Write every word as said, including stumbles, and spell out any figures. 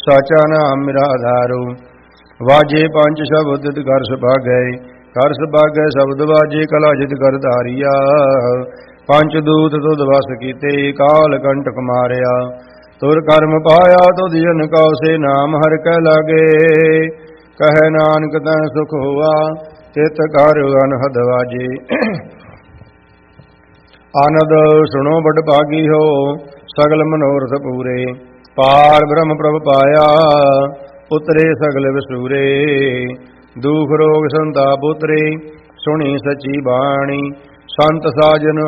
ਸਾਚਾ ਨਾਮ ਮੇਰਾ ਆਧਾਰੋ। ਵਾਜੇ ਪੰਜ ਸ਼ਬਦ ਤਿਤ ਕਰ ਸੁਭਾਗੈ, ਕਰ ਸੁਭਾਗੈ ਸ਼ਬਦ ਵਾਜੇ ਕਲਾ ਜਿਤ ਕਰ ਧਾਰੀਆ। ਪੰਜ ਦੂਤ ਤੁਧ ਵਸ ਕੀਤੇ, ਕਾਲ ਕੰਟਕ ਮਾਰਿਆ। ਤੁਰ ਕਰਮ ਪਾਇਆ ਤੁਧ ਜਨ ਕਉ, ਸੇ ਨਾਮ ਹਰਿ ਕੈ ਲਾਗੇ। ਕਹੈ ਨਾਨਕ ਤੈ ਸੁਖ ਹੋਆ, ਤਿਤ ਕਰ ਅਨਹਦ ਵਾਜੇ। ਆਨੰਦ ਸੁਣੋ ਬੜ ਭਾਗੀ ਹੋ, ਸਗਲ ਮਨੋਰਥ ਪੂਰੇ। ਪਾਰ ਬ੍ਰਹਮ ਪ੍ਰਭ ਪਾਇਆ, ਉਤਰੇ ਸਗਲ ਵਿਸੂਰੇ। ਦੁਖ ਰੋਗ ਸੰਤਾਪ ਉਤਰੇ, ਸੁਣੀ ਸਚੀ ਬਾਣੀ। ਸੰਤ ਸਾਜਨ